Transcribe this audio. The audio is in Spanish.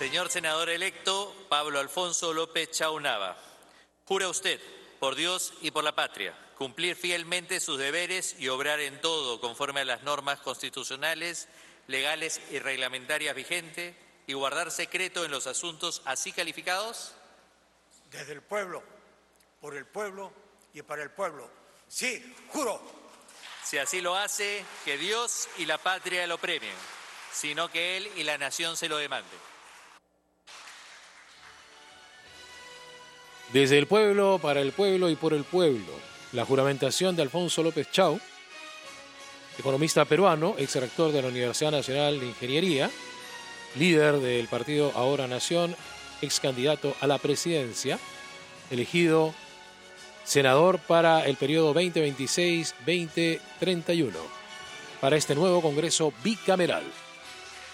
Señor senador electo Pablo Alfonso López Chau Nava, jura usted, por Dios y por la patria, cumplir fielmente sus deberes y obrar en todo conforme a las normas constitucionales, legales y reglamentarias vigentes y guardar secreto en los asuntos así calificados? Desde el pueblo, por el pueblo y para el pueblo. Sí, juro. Si así lo hace, que Dios y la patria lo premien, sino que él y la nación se lo demanden. Desde el pueblo, para el pueblo y por el pueblo. La juramentación de Alfonso López Chau, economista peruano, ex rector de la Universidad Nacional de Ingeniería, líder del partido Ahora Nación, ex candidato a la presidencia, elegido senador para el periodo 2026-2031, para este nuevo Congreso bicameral.